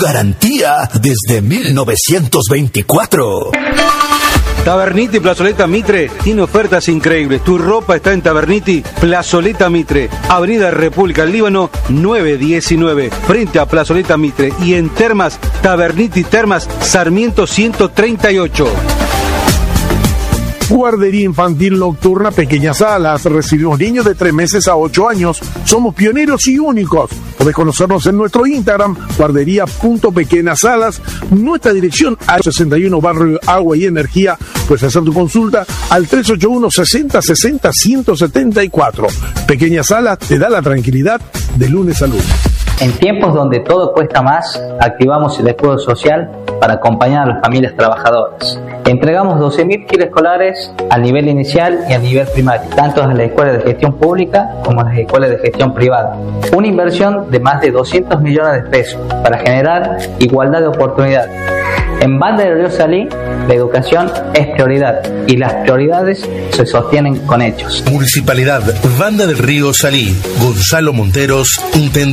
garantía desde 1924. Taberniti Plazoleta Mitre tiene ofertas increíbles. Tu ropa está en Taberniti Plazoleta Mitre, Avenida República del Líbano 919, frente a Plazoleta Mitre. Y en Termas, Taberniti Termas Sarmiento 138. Guardería infantil nocturna Pequeñas Alas. Recibimos niños de 3 meses a 8 años. Somos pioneros y únicos. Podés conocernos en nuestro Instagram, guardería.pequeñasalas. Nuestra dirección, A61 Barrio Agua y Energía. Puedes hacer tu consulta al 381-6060-174. Pequeñas Alas te da la tranquilidad de lunes a lunes. En tiempos donde todo cuesta más, activamos el escudo social para acompañar a las familias trabajadoras. Entregamos 12.000 kits escolares al nivel inicial y al nivel primario, tanto en las escuelas de gestión pública como en las escuelas de gestión privada. Una inversión de más de 200 millones de pesos para generar igualdad de oportunidad. En Banda del Río Salí, la educación es prioridad y las prioridades se sostienen con hechos. Municipalidad Banda del Río Salí. Gonzalo Monteros, intendente.